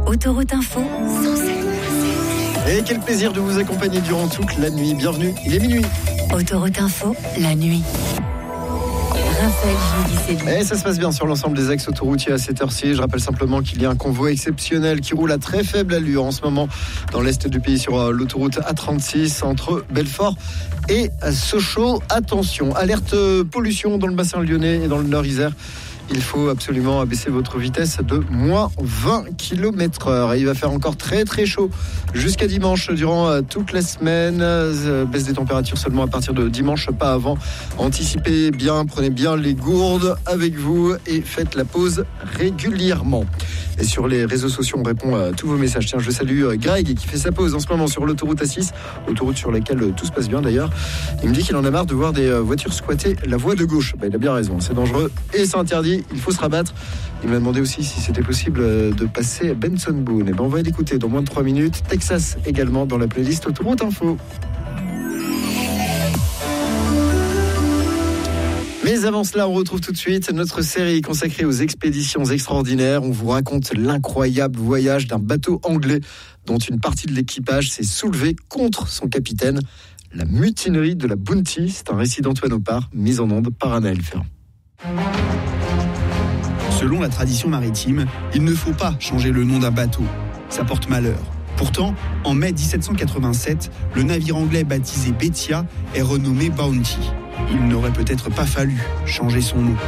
Autoroute Info, 107. Et quel plaisir de vous accompagner durant toute la nuit. Bienvenue, il est minuit. Autoroute Info, la nuit. Raphaël Judicelli. Et ça se passe bien sur l'ensemble des axes autoroutiers à cette heure-ci. Je rappelle simplement qu'il y a un convoi exceptionnel qui roule à très faible allure en ce moment dans l'est du pays sur l'autoroute A36 entre Belfort et Sochaux. Attention, alerte pollution dans le bassin lyonnais et dans le nord Isère. Il faut absolument abaisser votre vitesse de moins 20 km/h. Et il va faire encore très très chaud jusqu'à dimanche durant toute la semaine. Baisse des températures seulement à partir de dimanche, pas avant. Anticipez bien, prenez bien les gourdes avec vous et faites la pause régulièrement. Et sur les réseaux sociaux, on répond à tous vos messages. Tiens, je salue Greg qui fait sa pause en ce moment sur l'autoroute A6, autoroute sur laquelle tout se passe bien d'ailleurs. Il me dit qu'il en a marre de voir des voitures squatter la voie de gauche. Il a bien raison, c'est dangereux et c'est interdit. Il faut se rabattre. Il m'a demandé aussi si c'était possible de passer à Benson Boone. On va l'écouter dans moins de 3 minutes. Texas également dans la playlist Autoroute Info. Mais avant cela, on retrouve tout de suite notre série consacrée aux expéditions extraordinaires. On vous raconte l'incroyable voyage d'un bateau anglais dont une partie de l'équipage s'est soulevée contre son capitaine. La mutinerie de la Bounty, c'est un récit d'Antoine Opar, mis en onde par Anaël Ferrand. Selon la tradition maritime, il ne faut pas changer le nom d'un bateau. Ça porte malheur. Pourtant, en mai 1787, le navire anglais baptisé Bethia est renommé Bounty. Il n'aurait peut-être pas fallu changer son nom.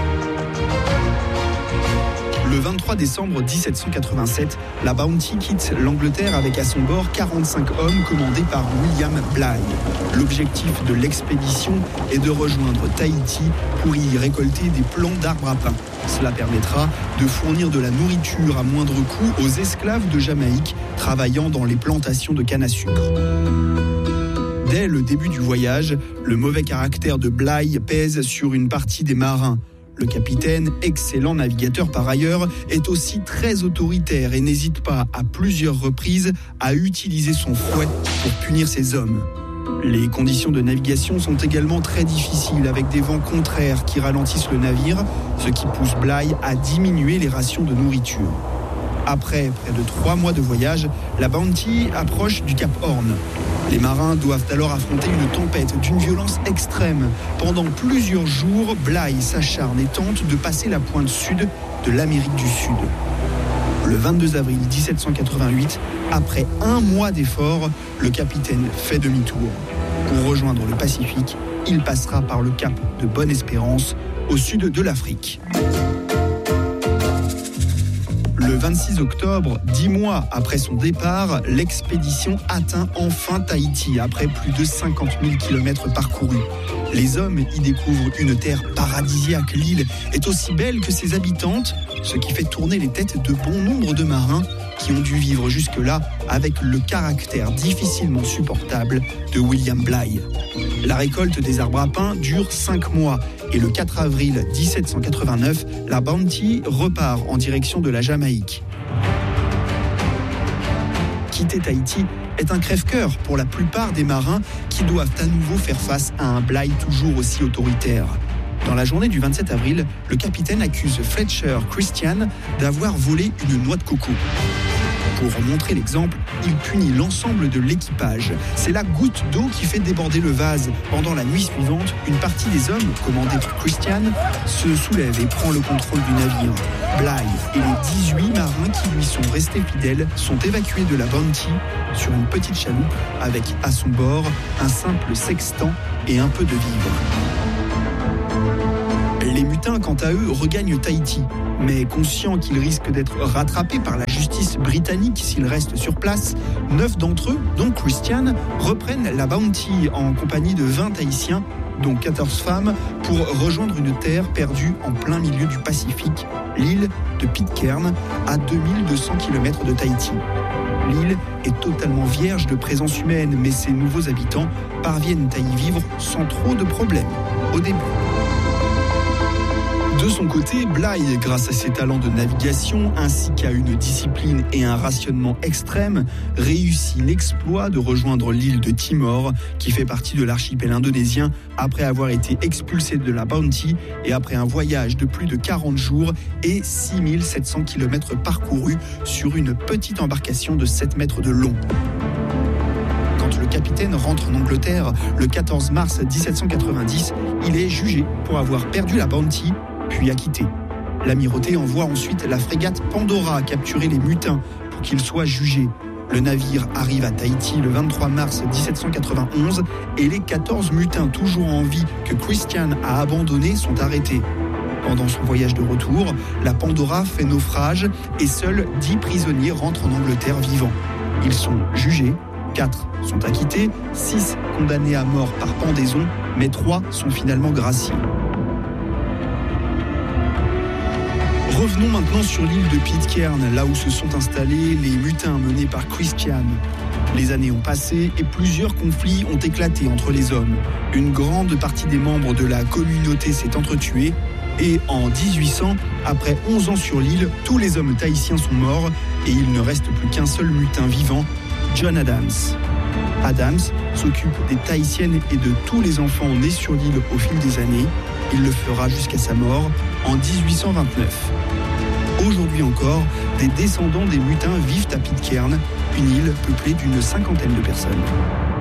Le 23 décembre 1787, la Bounty quitte l'Angleterre avec à son bord 45 hommes commandés par William Bligh. L'objectif de l'expédition est de rejoindre Tahiti pour y récolter des plants d'arbres à pain. Cela permettra de fournir de la nourriture à moindre coût aux esclaves de Jamaïque travaillant dans les plantations de canne à sucre. Dès le début du voyage, le mauvais caractère de Bligh pèse sur une partie des marins. Le capitaine, excellent navigateur par ailleurs, est aussi très autoritaire et n'hésite pas à plusieurs reprises à utiliser son fouet pour punir ses hommes. Les conditions de navigation sont également très difficiles avec des vents contraires qui ralentissent le navire, ce qui pousse Bligh à diminuer les rations de nourriture. Après près de 3 mois de voyage, la Bounty approche du Cap Horn. Les marins doivent alors affronter une tempête d'une violence extrême. Pendant plusieurs jours, Bligh s'acharne et tente de passer la pointe sud de l'Amérique du Sud. Le 22 avril 1788, après 1 mois d'efforts, le capitaine fait demi-tour. Pour rejoindre le Pacifique, il passera par le cap de Bonne-Espérance, au sud de l'Afrique. Le 26 octobre, 10 mois après son départ, l'expédition atteint enfin Tahiti après plus de 50 000 km parcourus. Les hommes y découvrent une terre paradisiaque. L'île est aussi belle que ses habitantes, ce qui fait tourner les têtes de bon nombre de marins qui ont dû vivre jusque-là avec le caractère difficilement supportable de William Bligh. La récolte des arbres à pain dure 5 mois et le 4 avril 1789, la Bounty repart en direction de la Jamaïque. Quitter Tahiti est un crève-cœur pour la plupart des marins qui doivent à nouveau faire face à un Bligh toujours aussi autoritaire. Dans la journée du 27 avril, le capitaine accuse Fletcher Christian d'avoir volé une noix de coco. Pour montrer l'exemple, il punit l'ensemble de l'équipage. C'est la goutte d'eau qui fait déborder le vase. Pendant la nuit suivante, une partie des hommes, commandés par Christian, se soulève et prend le contrôle du navire. Bligh et les 18 marins qui lui sont restés fidèles sont évacués de la Bounty sur une petite chaloupe avec à son bord un simple sextant et un peu de vivres. Les mutins, quant à eux, regagnent Tahiti. Mais conscients qu'ils risquent d'être rattrapés par la justice britannique s'ils restent sur place, 9 d'entre eux, dont Christian, reprennent la Bounty en compagnie de 20 Tahitiens, dont 14 femmes, pour rejoindre une terre perdue en plein milieu du Pacifique, l'île de Pitcairn, à 2200 km de Tahiti. L'île est totalement vierge de présence humaine, mais ses nouveaux habitants parviennent à y vivre sans trop de problèmes, au début. De son côté, Bligh, grâce à ses talents de navigation ainsi qu'à une discipline et un rationnement extrême, réussit l'exploit de rejoindre l'île de Timor, qui fait partie de l'archipel indonésien, après avoir été expulsé de la Bounty et après un voyage de plus de 40 jours et 6700 km parcourus sur une petite embarcation de 7 mètres de long. Quand le capitaine rentre en Angleterre le 14 mars 1790, il est jugé pour avoir perdu la Bounty puis acquitté. L'amirauté envoie ensuite la frégate Pandora capturer les mutins pour qu'ils soient jugés. Le navire arrive à Tahiti le 23 mars 1791 et les 14 mutins toujours en vie que Christian a abandonnés sont arrêtés. Pendant son voyage de retour, la Pandora fait naufrage et seuls 10 prisonniers rentrent en Angleterre vivants. Ils sont jugés, 4 sont acquittés, 6 condamnés à mort par pendaison, mais 3 sont finalement graciés. Revenons maintenant sur l'île de Pitcairn, là où se sont installés les mutins menés par Christian. Les années ont passé et plusieurs conflits ont éclaté entre les hommes. Une grande partie des membres de la communauté s'est entretuée et en 1800, après 11 ans sur l'île, tous les hommes tahitiens sont morts et il ne reste plus qu'un seul mutin vivant, John Adams. Adams s'occupe des Tahitiennes et de tous les enfants nés sur l'île au fil des années. Il le fera jusqu'à sa mort en 1829. Aujourd'hui encore, des descendants des mutins vivent à Pitcairn, une île peuplée d'une 50aine de personnes.